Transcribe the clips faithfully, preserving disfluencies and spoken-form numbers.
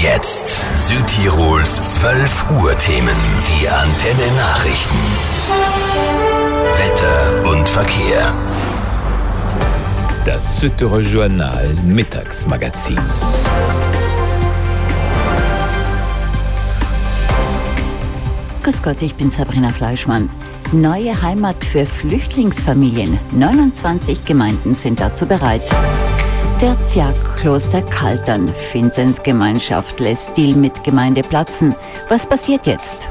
Jetzt Südtirols zwölf Uhr Themen. Die Antenne Nachrichten. Wetter und Verkehr. Das Südtirol Journal Mittagsmagazin. Grüß Gott, ich bin Sabrina Fleischmann. Neue Heimat für Flüchtlingsfamilien. neunundzwanzig Gemeinden sind dazu bereit. Tertiarkloster Kaltern. Vinzenz Gemeinschaft lässt Deal mit Gemeinde platzen. Was passiert jetzt?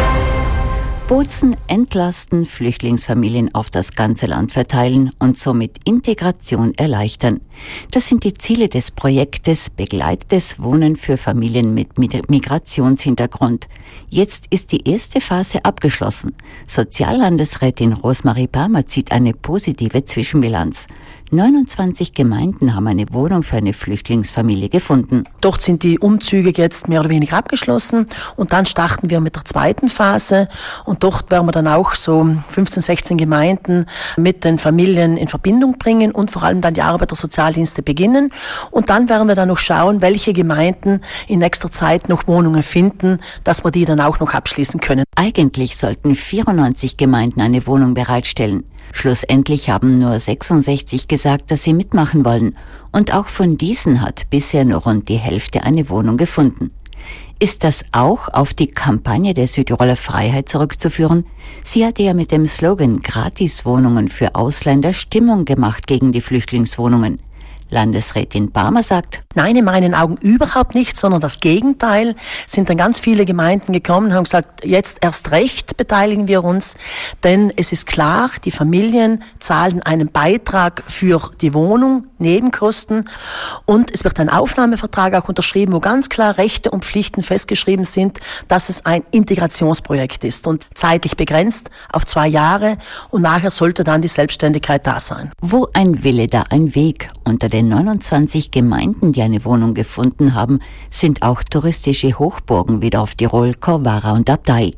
Bozen entlasten, Flüchtlingsfamilien auf das ganze Land verteilen und somit Integration erleichtern. Das sind die Ziele des Projektes Begleitetes Wohnen für Familien mit Migrationshintergrund. Jetzt ist die erste Phase abgeschlossen. Soziallandesrätin Rosmarie Palmer zieht eine positive Zwischenbilanz. neunundzwanzig Gemeinden haben eine Wohnung für eine Flüchtlingsfamilie gefunden. Dort sind die Umzüge jetzt mehr oder weniger abgeschlossen und dann starten wir mit der zweiten Phase und dort werden wir dann auch so fünfzehn, sechzehn Gemeinden mit den Familien in Verbindung bringen und vor allem dann die Arbeit der Sozialdienste beginnen und dann werden wir dann noch schauen, welche Gemeinden in nächster Zeit noch Wohnungen finden, dass wir die dann auch noch abschließen können. Eigentlich sollten vierundneunzig Gemeinden eine Wohnung bereitstellen. Schlussendlich haben nur sechsundsechzig gesagt, dass sie mitmachen wollen. Und auch von diesen hat bisher nur rund die Hälfte eine Wohnung gefunden. Ist das auch auf die Kampagne der Südtiroler Freiheit zurückzuführen? Sie hatte ja mit dem Slogan Gratiswohnungen für Ausländer Stimmung gemacht gegen die Flüchtlingswohnungen. Landesrätin Palmer sagt: Nein, in meinen Augen überhaupt nicht, sondern das Gegenteil. Sind dann ganz viele Gemeinden gekommen und haben gesagt, jetzt erst recht beteiligen wir uns, denn es ist klar, die Familien zahlen einen Beitrag für die Wohnung, Nebenkosten und es wird ein Aufnahmevertrag auch unterschrieben, wo ganz klar Rechte und Pflichten festgeschrieben sind, dass es ein Integrationsprojekt ist und zeitlich begrenzt auf zwei Jahre und nachher sollte dann die Selbstständigkeit da sein. Wo ein Wille, da ein Weg. Unter den neunundzwanzig Gemeinden, die eine Wohnung gefunden haben, sind auch touristische Hochburgen wie Dorftirol, Corvara und Abtei.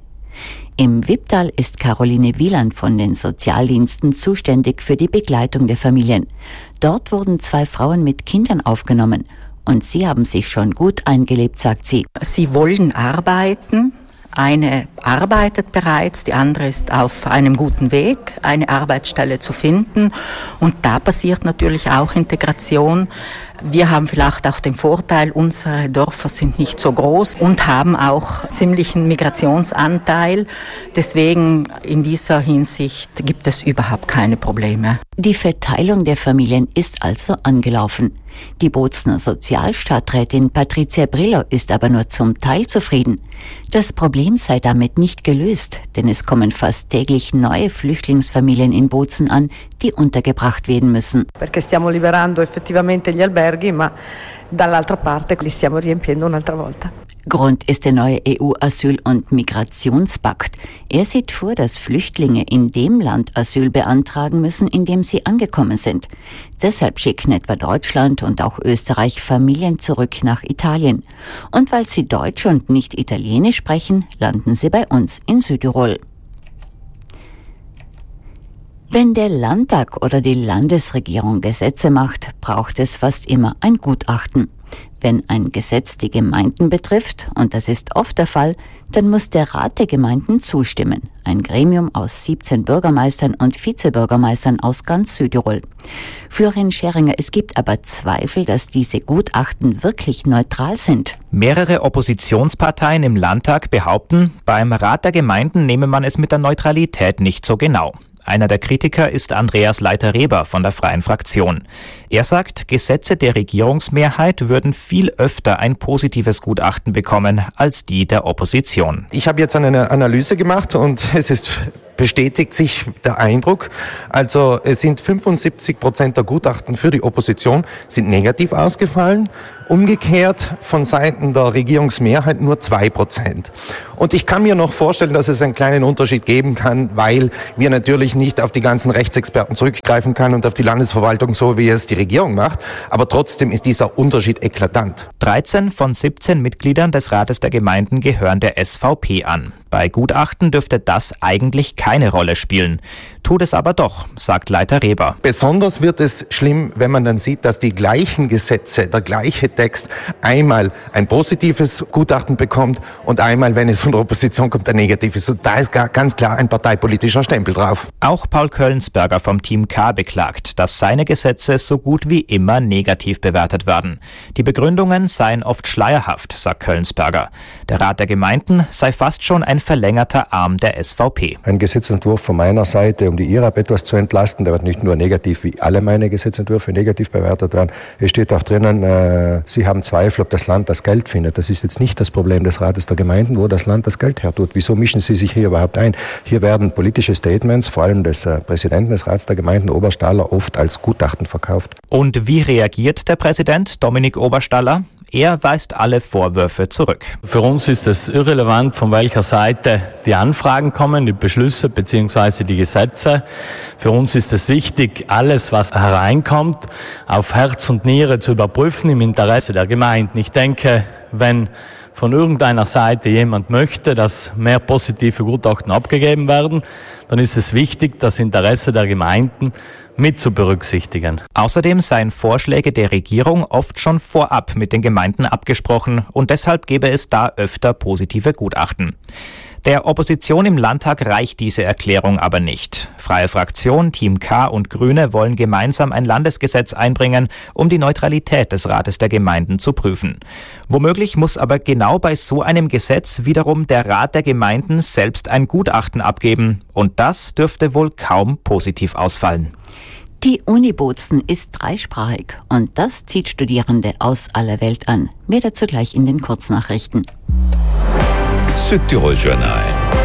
Im Wipptal ist Caroline Wieland von den Sozialdiensten zuständig für die Begleitung der Familien. Dort wurden zwei Frauen mit Kindern aufgenommen und sie haben sich schon gut eingelebt, sagt sie. Sie wollen arbeiten. Eine arbeitet bereits, die andere ist auf einem guten Weg, eine Arbeitsstelle zu finden. Und da passiert natürlich auch Integration. Wir haben vielleicht auch den Vorteil, unsere Dörfer sind nicht so groß und haben auch ziemlichen Migrationsanteil. Deswegen in dieser Hinsicht gibt es überhaupt keine Probleme. Die Verteilung der Familien ist also angelaufen. Die Bozener Sozialstadträtin Patricia Brillo ist aber nur zum Teil zufrieden. Das Problem sei damit nicht gelöst, denn es kommen fast täglich neue Flüchtlingsfamilien in Bozen an, die untergebracht werden müssen. Perché stiamo liberando effettivamente gli alberghi, ma dall'altra parte li stiamo riempiendo un'altra volta. Grund ist der neue E U-Asyl- und Migrationspakt. Er sieht vor, dass Flüchtlinge in dem Land Asyl beantragen müssen, in dem sie angekommen sind. Deshalb schicken etwa Deutschland und auch Österreich Familien zurück nach Italien. Und weil sie Deutsch und nicht Italienisch sprechen, landen sie bei uns in Südtirol. Wenn der Landtag oder die Landesregierung Gesetze macht, braucht es fast immer ein Gutachten. Wenn ein Gesetz die Gemeinden betrifft, und das ist oft der Fall, dann muss der Rat der Gemeinden zustimmen. Ein Gremium aus siebzehn Bürgermeistern und Vizebürgermeistern aus ganz Südtirol. Florian Scheringer, es gibt aber Zweifel, dass diese Gutachten wirklich neutral sind. Mehrere Oppositionsparteien im Landtag behaupten, beim Rat der Gemeinden nehme man es mit der Neutralität nicht so genau. Einer der Kritiker ist Andreas Leiter-Reber von der Freien Fraktion. Er sagt, Gesetze der Regierungsmehrheit würden viel öfter ein positives Gutachten bekommen als die der Opposition. Ich habe jetzt eine Analyse gemacht und es ist bestätigt sich der Eindruck. Also es sind fünfundsiebzig Prozent der Gutachten für die Opposition sind negativ ausgefallen. Umgekehrt von Seiten der Regierungsmehrheit nur zwei Prozent. Und ich kann mir noch vorstellen, dass es einen kleinen Unterschied geben kann, weil wir natürlich nicht auf die ganzen Rechtsexperten zurückgreifen können und auf die Landesverwaltung, so wie es die Regierung macht. Aber trotzdem ist dieser Unterschied eklatant. dreizehn von siebzehn Mitgliedern des Rates der Gemeinden gehören der S V P an. Bei Gutachten dürfte das eigentlich keine Rolle spielen. Tut es aber doch, sagt Leiter Reber. Besonders wird es schlimm, wenn man dann sieht, dass die gleichen Gesetze, der gleiche Text einmal ein positives Gutachten bekommt und einmal, wenn es von der Opposition kommt, ein negatives. Und da ist ganz klar ein parteipolitischer Stempel drauf. Auch Paul Kölnsberger vom Team K beklagt, dass seine Gesetze so gut wie immer negativ bewertet werden. Die Begründungen seien oft schleierhaft, sagt Kölnsberger. Der Rat der Gemeinden sei fast schon ein verlängerter Arm der S V P. Ein Gesetzentwurf von meiner Seite, um die I R A B etwas zu entlasten, der wird nicht nur negativ, wie alle meine Gesetzentwürfe negativ bewertet werden. Es steht auch drinnen, äh, Sie haben Zweifel, ob das Land das Geld findet. Das ist jetzt nicht das Problem des Rates der Gemeinden, wo das Land das Geld hertut. Wieso mischen Sie sich hier überhaupt ein? Hier werden politische Statements, vor allem des äh, Präsidenten des Rats der Gemeinden, Oberstaller, oft als Gutachten verkauft. Und wie reagiert der Präsident Dominik Oberstaller? Er weist alle Vorwürfe zurück. Für uns ist es irrelevant, von welcher Seite die Anfragen kommen, die Beschlüsse bzw. die Gesetze. Für uns ist es wichtig, alles, was hereinkommt, auf Herz und Niere zu überprüfen im Interesse der Gemeinden. Ich denke, wenn von irgendeiner Seite jemand möchte, dass mehr positive Gutachten abgegeben werden, dann ist es wichtig, das Interesse der Gemeinden mit zu berücksichtigen. Außerdem seien Vorschläge der Regierung oft schon vorab mit den Gemeinden abgesprochen und deshalb gebe es da öfter positive Gutachten. Der Opposition im Landtag reicht diese Erklärung aber nicht. Freie Fraktion, Team K und Grüne wollen gemeinsam ein Landesgesetz einbringen, um die Neutralität des Rates der Gemeinden zu prüfen. Womöglich muss aber genau bei so einem Gesetz wiederum der Rat der Gemeinden selbst ein Gutachten abgeben. Und das dürfte wohl kaum positiv ausfallen. Die Uni Bozen ist dreisprachig und das zieht Studierende aus aller Welt an. Mehr dazu gleich in den Kurznachrichten. Südtirol Journal.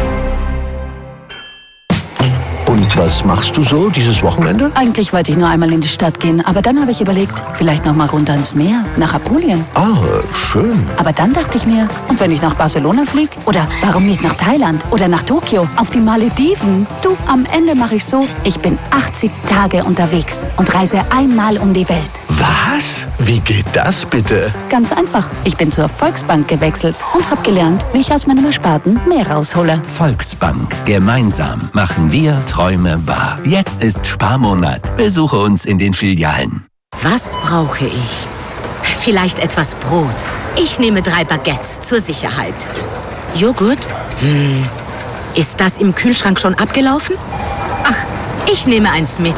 Und was machst du so dieses Wochenende? Eigentlich wollte ich nur einmal in die Stadt gehen, aber dann habe ich überlegt, vielleicht noch mal runter ins Meer, nach Apulien. Ah, schön. Aber dann dachte ich mir, und wenn ich nach Barcelona fliege? Oder warum nicht nach Thailand? Oder nach Tokio? Auf die Malediven? Du, am Ende mache ich so, ich bin achtzig Tage unterwegs und reise einmal um die Welt. Was? Wie geht das bitte? Ganz einfach. Ich bin zur Volksbank gewechselt und habe gelernt, wie ich aus meinem Ersparten mehr raushole. Volksbank. Gemeinsam machen wir Träume wahr. Jetzt ist Sparmonat. Besuche uns in den Filialen. Was brauche ich? Vielleicht etwas Brot. Ich nehme drei Baguettes zur Sicherheit. Joghurt? Hm. Ist das im Kühlschrank schon abgelaufen? Ach, ich nehme eins mit.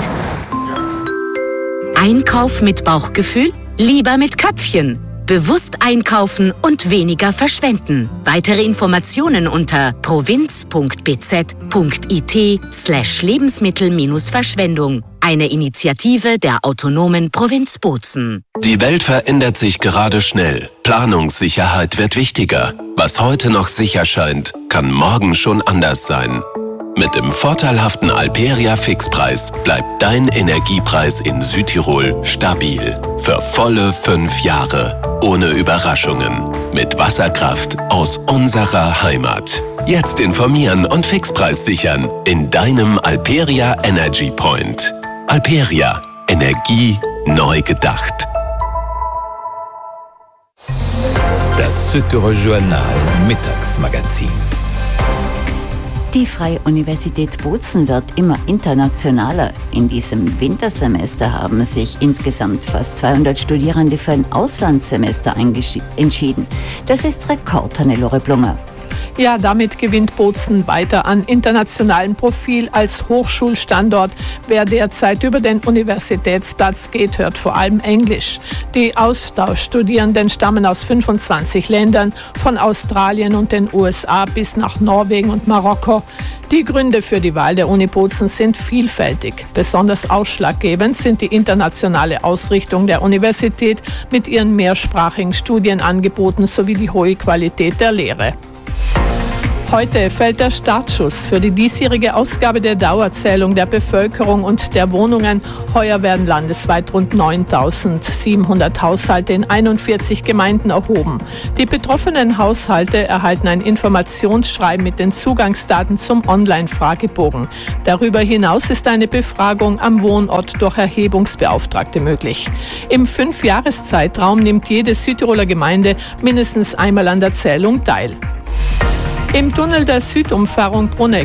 Einkauf mit Bauchgefühl? Lieber mit Köpfchen. Bewusst einkaufen und weniger verschwenden. Weitere Informationen unter provinz.bz.it slash Lebensmittel-Verschwendung. Eine Initiative der autonomen Provinz Bozen. Die Welt verändert sich gerade schnell. Planungssicherheit wird wichtiger. Was heute noch sicher scheint, kann morgen schon anders sein. Mit dem vorteilhaften Alperia Fixpreis bleibt dein Energiepreis in Südtirol stabil. Für volle fünf Jahre. Ohne Überraschungen. Mit Wasserkraft aus unserer Heimat. Jetzt informieren und Fixpreis sichern in deinem Alperia Energy Point. Alperia. Energie neu gedacht. Das Südtirol Journal Mittagsmagazin. Die Freie Universität Bozen wird immer internationaler. In diesem Wintersemester haben sich insgesamt fast zweihundert Studierende für ein Auslandssemester entschieden. Das ist Rekord, Hannelore Blunger. Ja, damit gewinnt Bozen weiter an internationalem Profil als Hochschulstandort. Wer derzeit über den Universitätsplatz geht, hört vor allem Englisch. Die Austauschstudierenden stammen aus fünfundzwanzig Ländern, von Australien und den U S A bis nach Norwegen und Marokko. Die Gründe für die Wahl der Uni Bozen sind vielfältig. Besonders ausschlaggebend sind die internationale Ausrichtung der Universität mit ihren mehrsprachigen Studienangeboten sowie die hohe Qualität der Lehre. Heute fällt der Startschuss für die diesjährige Ausgabe der Dauerzählung der Bevölkerung und der Wohnungen. Heuer werden landesweit rund neuntausendsiebenhundert Haushalte in einundvierzig Gemeinden erhoben. Die betroffenen Haushalte erhalten ein Informationsschreiben mit den Zugangsdaten zum Online-Fragebogen. Darüber hinaus ist eine Befragung am Wohnort durch Erhebungsbeauftragte möglich. Im Fünfjahreszeitraum nimmt jede Südtiroler Gemeinde mindestens einmal an der Zählung teil. Im Tunnel der Südumfahrung Bruneck